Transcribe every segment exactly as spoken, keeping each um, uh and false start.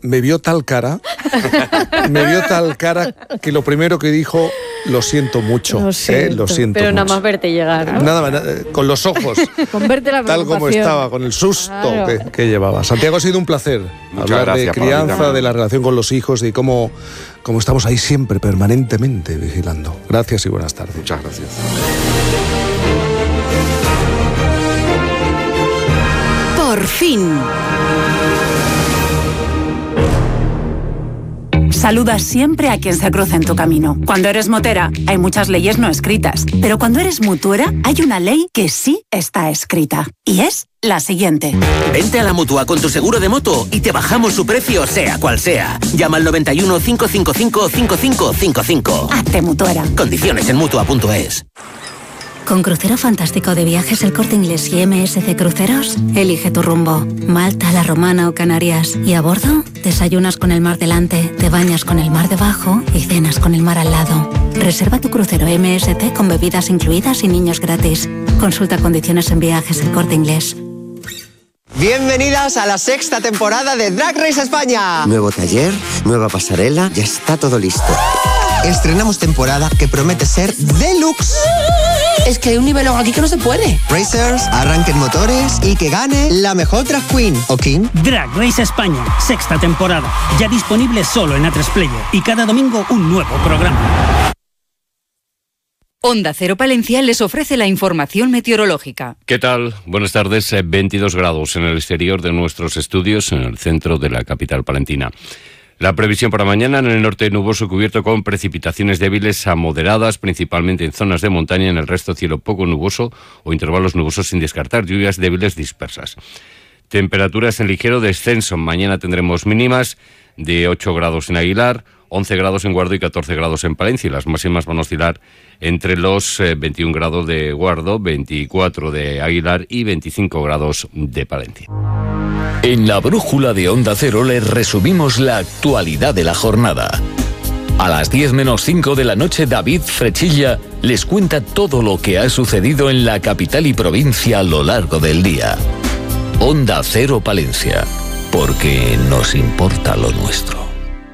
me vio tal cara, me vio tal cara que lo primero que dijo, lo siento mucho, Lo siento, eh, lo siento pero mucho. nada más verte llegar, ¿no? Nada más, con los ojos, Con verte la tal como preocupación. estaba, con el susto Claro. que, que llevaba. Santiago, ha sido un placer Muchas hablar gracias, de crianza, Pablito. de la relación con los hijos, de cómo, cómo estamos ahí siempre, permanentemente vigilando. Gracias y buenas tardes. Muchas gracias. Por fin. Saluda siempre a quien se cruza en tu camino. Cuando eres motera, hay muchas leyes no escritas. Pero cuando eres mutuera, hay una ley que sí está escrita. Y es la siguiente. Vente a la Mutua con tu seguro de moto y te bajamos su precio sea cual sea. Llama al noventa y uno, cinco cinco cinco, cinco cinco cinco cinco. Hazte mutuera. Condiciones en mutua punto es. Con Crucero Fantástico de Viajes El Corte Inglés y M S C Cruceros, elige tu rumbo. Malta, La Romana o Canarias. Y a bordo, desayunas con el mar delante, te bañas con el mar debajo y cenas con el mar al lado. Reserva tu crucero M S C con bebidas incluidas y niños gratis. Consulta condiciones en Viajes El Corte Inglés. Bienvenidas a la sexta temporada de Drag Race España. Nuevo taller, nueva pasarela, ya está todo listo. Estrenamos temporada que promete ser deluxe. Es que hay un nivel aquí que no se puede. Racers, arranquen motores y que gane la mejor drag queen o king. Drag Race España, sexta temporada. Ya disponible solo en A tres Player. Y cada domingo un nuevo programa. Onda Cero Palencia les ofrece la información meteorológica. ¿Qué tal? Buenas tardes. veintidós grados en el exterior de nuestros estudios en el centro de la capital palentina. La previsión para mañana: en el norte nuboso cubierto con precipitaciones débiles a moderadas, principalmente en zonas de montaña. En el resto cielo poco nuboso o intervalos nubosos sin descartar, lluvias débiles dispersas. Temperaturas en ligero descenso. Mañana tendremos mínimas de ocho grados en Aguilar, once grados en Guardo y catorce grados en Palencia. Y las máximas van a oscilar entre los eh, veintiún grados de Guardo, veinticuatro de Aguilar y veinticinco grados de Palencia. En la brújula de Onda Cero les resumimos la actualidad de la jornada. A las diez menos cinco de la noche, David Frechilla les cuenta todo lo que ha sucedido en la capital y provincia a lo largo del día. Onda Cero Palencia, porque nos importa lo nuestro.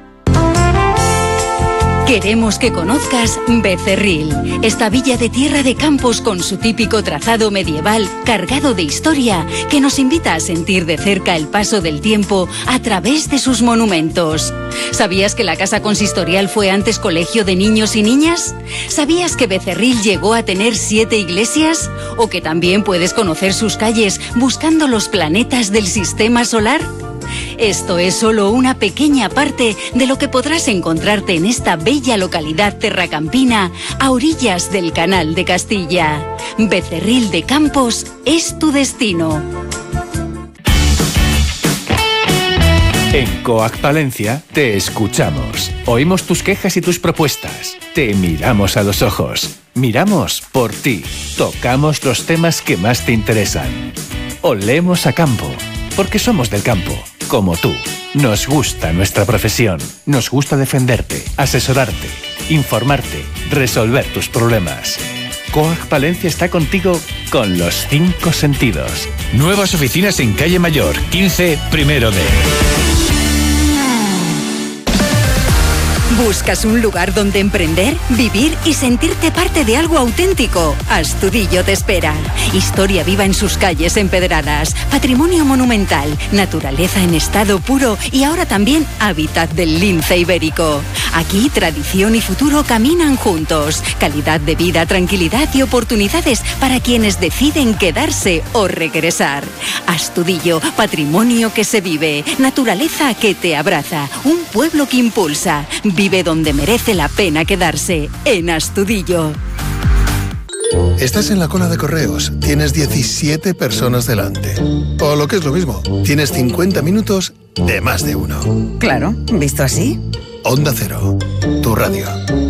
Queremos que conozcas Becerril, esta villa de tierra de campos con su típico trazado medieval cargado de historia que nos invita a sentir de cerca el paso del tiempo a través de sus monumentos. ¿Sabías que la casa consistorial fue antes colegio de niños y niñas? ¿Sabías que Becerril llegó a tener siete iglesias? ¿O que también puedes conocer sus calles buscando los planetas del sistema solar? Esto es solo una pequeña parte de lo que podrás encontrarte en esta bella localidad terracampina a orillas del Canal de Castilla. Becerril de Campos es tu destino. En Coac Palencia te escuchamos. Oímos tus quejas y tus propuestas. Te miramos a los ojos. Miramos por ti. Tocamos los temas que más te interesan. Olemos a campo, porque somos del campo. Como tú, nos gusta nuestra profesión, nos gusta defenderte, asesorarte, informarte, resolver tus problemas. Coac Palencia está contigo con los cinco sentidos. Nuevas oficinas en Calle Mayor, quince, primero D. ¿Buscas un lugar donde emprender, vivir y sentirte parte de algo auténtico? Astudillo te espera. Historia viva en sus calles empedradas, patrimonio monumental, naturaleza en estado puro y ahora también hábitat del lince ibérico. Aquí tradición y futuro caminan juntos. Calidad de vida, tranquilidad y oportunidades para quienes deciden quedarse o regresar. Astudillo, patrimonio que se vive, naturaleza que te abraza, un pueblo que impulsa. Vive donde merece la pena quedarse, en Astudillo. Estás en la cola de correos, tienes diecisiete personas delante. O lo que es lo mismo, tienes cincuenta minutos de más de uno. Claro, visto así. Onda Cero, tu radio.